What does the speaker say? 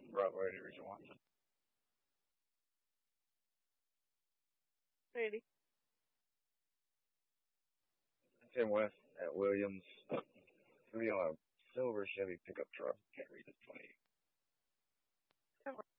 Right, ready, rejoin. Ready. Tim West at Williams. 3 on a silver Chevy pickup truck. Can't read this 20.